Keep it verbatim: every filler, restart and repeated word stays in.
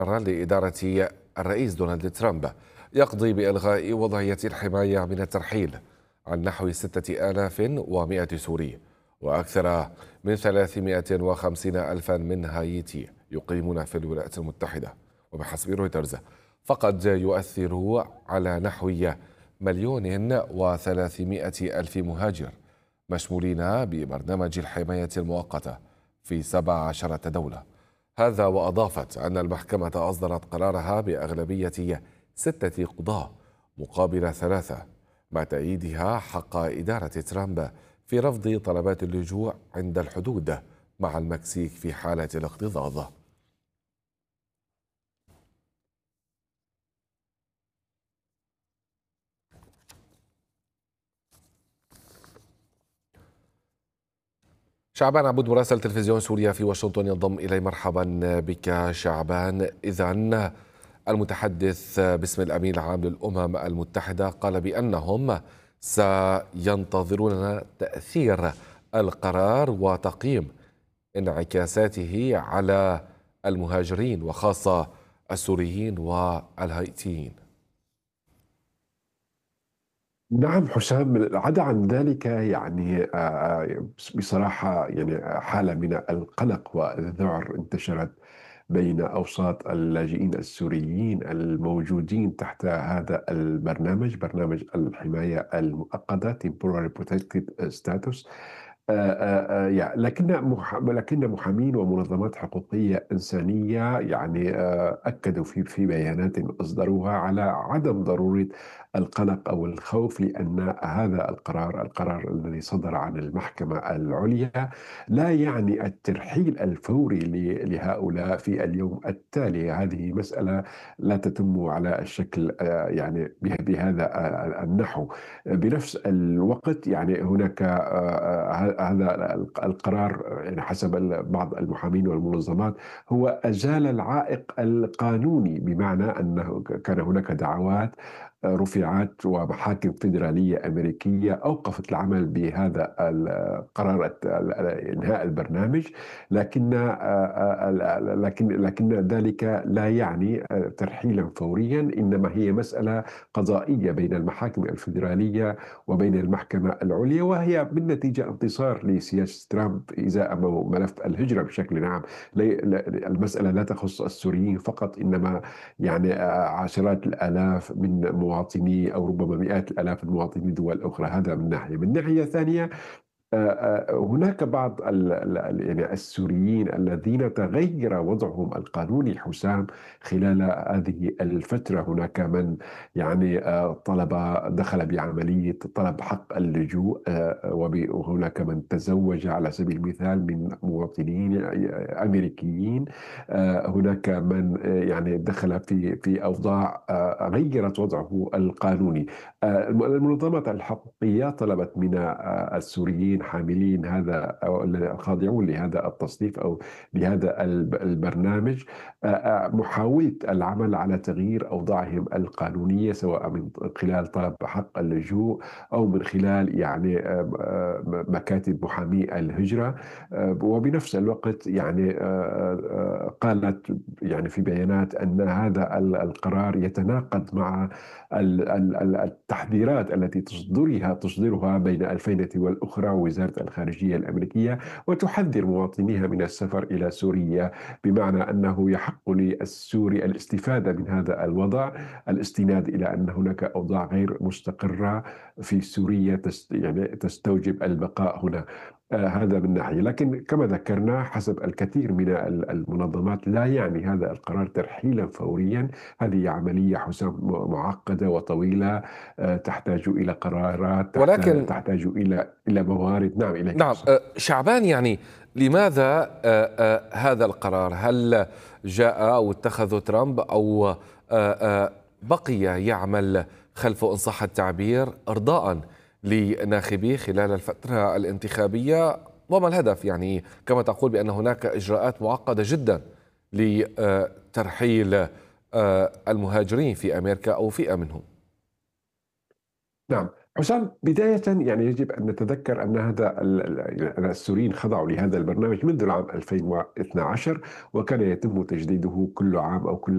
لإدارة الرئيس دونالد ترامب يقضي بإلغاء وضعية الحماية من الترحيل عن نحو ستة آلاف ومائة سوري، وأكثر من ثلاثمائة وخمسين ألفا من هايتي يقيمون في الولايات المتحدة. وبحسب رويترز فقد يؤثر على نحو مليون وثلاثمائة ألف مهاجر مشمولين ببرنامج الحماية المؤقتة في سبع عشرة دولة. هذا وأضافت أن المحكمة أصدرت قرارها بأغلبية ستة قضاة مقابل ثلاثة، مع تأييدها حق إدارة ترامب في رفض طلبات اللجوء عند الحدود مع المكسيك في حالة الاكتظاظ. شعبان عبود، مراسل تلفزيون سوريا في واشنطن، ينضم إلي. مرحبا بك شعبان. إذن المتحدث باسم الأمين العام للأمم المتحدة قال بأنهم سينتظرون تأثير القرار وتقييم انعكاساته على المهاجرين وخاصة السوريين والهائيتيين. نعم حسام، عدا عن ذلك يعني آه، بصراحة يعني حالة من القلق والذعر انتشرت بين أوساط اللاجئين السوريين الموجودين تحت هذا البرنامج، برنامج الحماية المؤقتة Temporary Protected Status. آه، آه، آه، يعني لكن مح- لكن محامين ومنظمات حقوقية إنسانية يعني آه، أكدوا في في بيانات أصدروها على عدم ضرورة القلق أو الخوف، لأن هذا القرار القرار الذي صدر عن المحكمة العليا لا يعني الترحيل الفوري ل- لهؤلاء في اليوم التالي. هذه مسألة لا تتم على الشكل آه، يعني به- بهذا آه، النحو. بنفس الوقت يعني هناك آه، آه، هذا القرار يعني حسب بعض المحامين والمنظمات هو أزال العائق القانوني، بمعنى أنه كان هناك دعوات رفعت ومحاكم فيدرالية أمريكية أوقفت العمل بهذا القرار إنهاء البرنامج، لكن لكن لكن ذلك لا يعني ترحيلا فوريا، إنما هي مسألة قضائية بين المحاكم الفيدرالية وبين المحكمة العليا، وهي بالنتيجة انتصار لسياسة ترامب إزاء ملف الهجرة بشكل عام. المسألة لا تخص السوريين فقط، إنما يعني عشرات الآلاف من مواطني أو ربما مئات الآلاف المواطنين دول أخرى. هذا من ناحية. من ناحية ثانية آه، آه، هناك بعض ال- ال- يعني السوريين الذين تغير وضعهم القانوني حسام خلال هذه الفترة. هناك من يعني آه، طلب دخل بعملية طلب حق اللجوء، آه، وب- وهناك من تزوج على سبيل المثال من مواطنين أمريكيين. آه، هناك من آه، يعني دخل في في أوضاع آه، غيرت وضعه القانوني. آه، المنظمات الحقوقية طلبت من آه، السوريين حاملين هذا أو الخاضعون لهذا التصنيف أو لهذا الب- البرنامج آه، آه، محاولة العمل على تغيير أوضاعهم القانونية، سواء من خلال طلب حق اللجوء أو من خلال يعني آه، آه، مكاتب محامي الهجرة. آه، وبنفس الوقت يعني آه، آه، قالت يعني في بيانات أن هذا ال- القرار يتناقض مع ال- ال- ال- التحذيرات التي تصدرها تصدرها بين الفينة والأخرى وزارة الخارجية الأمريكية، وتحذر مواطنيها من السفر إلى سوريا، بمعنى أنه يحق للسوري الاستفادة من هذا الوضع، الاستناد إلى أن هناك أوضاع غير مستقرة في سوريا تست يعني تستوجب البقاء هنا. آه، هذا من ناحية. لكن كما ذكرنا حسب الكثير من ال- المنظمات لا يعني هذا القرار ترحيلا فوريا. هذه عملية حسام معقدة وطويلة، آه، تحتاج إلى قرارات، تحتاج ولكن تحتاج إلى إلى موارد. نعم، إليك نعم، حسام. أه، شعبان، يعني لماذا أه، أه، هذا القرار؟ هل جاء أو اتخذ ترامب أو أه، أه، بقي يعمل خلف، إن صح التعبير، إرضاء لناخبيه خلال الفترة الانتخابية؟ وما الهدف؟ يعني كما تقول بأن هناك إجراءات معقدة جدا لترحيل أه، المهاجرين في أمريكا أو فئة منهم. نعم حسام، بداية يعني يجب أن نتذكر أن هذا ال- ال- أن السوريين خضعوا لهذا البرنامج منذ العام ألفين واثني عشر، وكان يتم تجديده كل عام أو كل